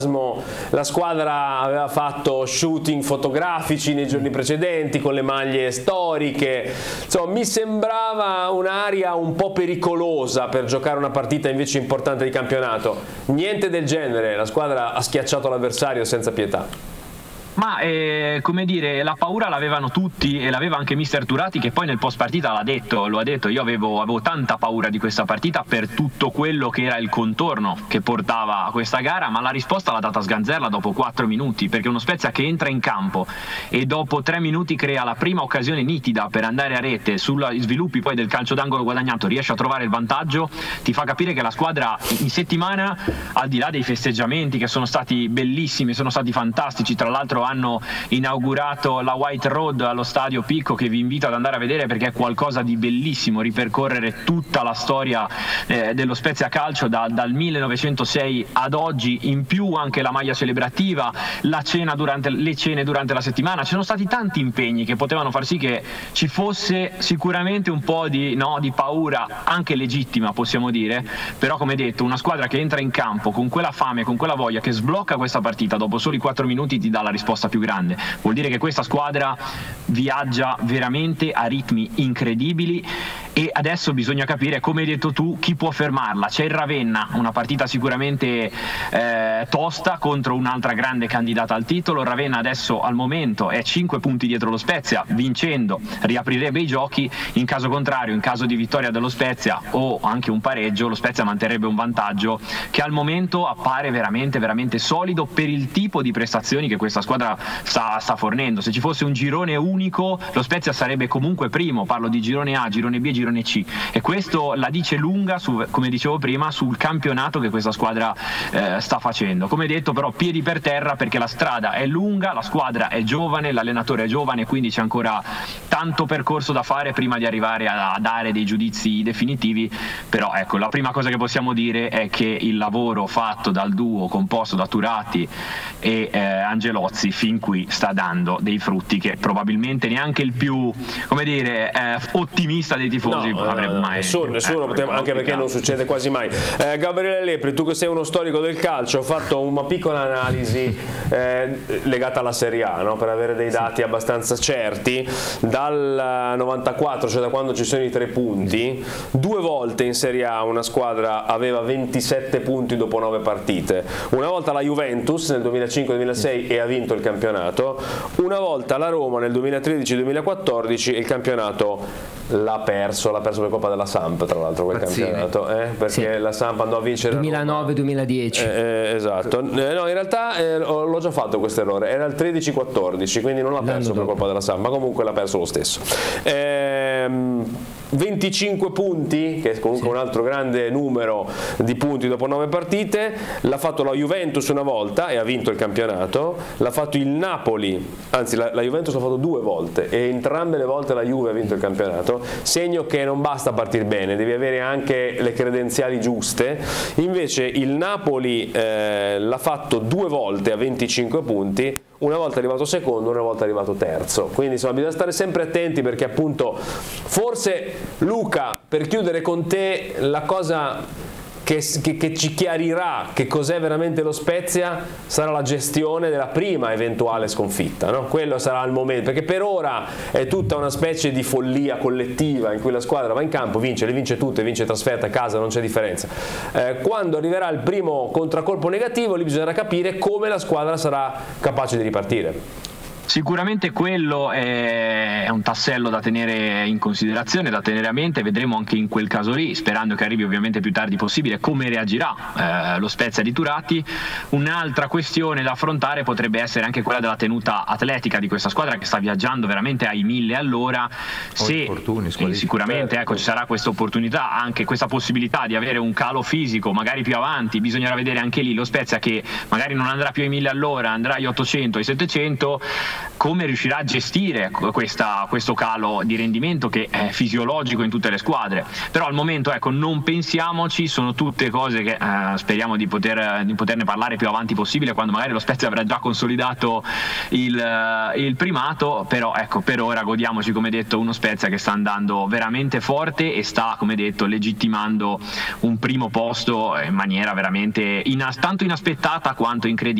La squadra aveva fatto shooting fotografici nei giorni precedenti con le maglie storiche, insomma mi sembrava un'area un po' pericolosa per giocare una partita invece importante di campionato. Niente del genere, la squadra ha schiacciato l'avversario senza pietà. Ma come dire, la paura l'avevano tutti e l'aveva anche mister Turati, che poi nel post partita lo ha detto, io avevo tanta paura di questa partita per tutto quello che era il contorno che portava a questa gara, ma la risposta l'ha data Sganzerla dopo 4 minuti, perché uno Spezia che entra in campo e dopo 3 minuti crea la prima occasione nitida per andare a rete, sugli sviluppi poi del calcio d'angolo guadagnato riesce a trovare il vantaggio, ti fa capire che la squadra in settimana, al di là dei festeggiamenti che sono stati bellissimi, sono stati fantastici, tra l'altro hanno inaugurato la White Road allo stadio Picco, che vi invito ad andare a vedere perché è qualcosa di bellissimo, ripercorrere tutta la storia dello Spezia Calcio dal 1906 ad oggi, in più anche la maglia celebrativa, le cene durante la settimana. Ci sono stati tanti impegni che potevano far sì che ci fosse sicuramente un po' di paura, anche legittima possiamo dire, però come detto una squadra che entra in campo con quella fame, con quella voglia, che sblocca questa partita dopo soli 4 minuti, ti dà la risposta più grande. Vuol dire che questa squadra viaggia veramente a ritmi incredibili e adesso bisogna capire, come hai detto tu, chi può fermarla. C'è il Ravenna, una partita sicuramente tosta contro un'altra grande candidata al titolo. Il Ravenna adesso al momento è 5 punti dietro lo Spezia, vincendo riaprirebbe i giochi, in caso contrario, in caso di vittoria dello Spezia o anche un pareggio, lo Spezia manterrebbe un vantaggio che al momento appare veramente veramente solido per il tipo di prestazioni che questa squadra sta fornendo. Se ci fosse un girone unico lo Spezia sarebbe comunque primo, parlo di girone A, girone B e girone C, e questo la dice lunga come dicevo prima, sul campionato che questa squadra sta facendo. Come detto però piedi per terra, perché la strada è lunga, la squadra è giovane, l'allenatore è giovane, quindi c'è ancora tanto percorso da fare prima di arrivare a dare dei giudizi definitivi. Però ecco, la prima cosa che possiamo dire è che il lavoro fatto dal duo composto da Turati e Angelozzi fin qui sta dando dei frutti che probabilmente neanche il più, come dire, ottimista dei tifosi avrebbe mai. Nessuno anche perché non succede quasi mai. Gabriele Lepri, tu che sei uno storico del calcio, ho fatto una piccola analisi legata alla Serie A, no? Per avere dei dati abbastanza certi. Dal 94, cioè da quando ci sono i 3 punti, 2 volte in Serie A una squadra aveva 27 punti dopo 9 partite. Una volta la Juventus nel 2005-2006 e ha vinto il campionato, una volta la Roma nel 2013-2014 e il campionato l'ha perso per colpa della Samp, tra l'altro quel campionato, perché la Samp andò a vincere 2009-2010. esatto. No, in realtà l'ho già fatto questo errore, era il 13-14, quindi non l'ha perso per colpa della Samp, ma comunque l'ha perso lo stesso. 25 punti, che è comunque un altro grande numero di punti dopo 9 partite, l'ha fatto la Juventus una volta e ha vinto il campionato, l'ha fatto il Napoli, anzi la Juventus l'ha fatto 2 volte e entrambe le volte la Juve ha vinto il campionato, segno che non basta partire bene, devi avere anche le credenziali giuste. Invece il Napoli l'ha fatto 2 volte a 25 punti, una volta è arrivato secondo, una volta è arrivato terzo, quindi insomma bisogna stare sempre attenti, perché appunto forse Luca, per chiudere con te, la cosa che ci chiarirà che cos'è veramente lo Spezia sarà la gestione della prima eventuale sconfitta, no? Quello sarà il momento, perché per ora è tutta una specie di follia collettiva in cui la squadra va in campo, vince, le vince tutte, vince trasferta, a casa, non c'è differenza. Quando arriverà il primo contraccolpo negativo, lì bisognerà capire come la squadra sarà capace di ripartire. Sicuramente quello è un tassello da tenere in considerazione, da tenere a mente. Vedremo anche in quel caso lì, sperando che arrivi ovviamente più tardi possibile, come reagirà lo Spezia di Turati. Un'altra questione da affrontare potrebbe essere anche quella della tenuta atletica di questa squadra, che sta viaggiando veramente ai 1000 all'ora. Sicuramente ci sarà questa opportunità, anche questa possibilità di avere un calo fisico magari più avanti, bisognerà vedere anche lì lo Spezia che magari non andrà più ai 1000 all'ora, andrà agli 800, ai 700. come riuscirà a gestire questo calo di rendimento che è fisiologico in tutte le squadre. Però al momento, ecco, non pensiamoci, sono tutte cose che speriamo di poterne parlare più avanti possibile, quando magari lo Spezia avrà già consolidato il primato. Però ecco, per ora godiamoci, come detto, uno Spezia che sta andando veramente forte e sta, come detto, legittimando un primo posto in maniera veramente tanto inaspettata quanto incredibile.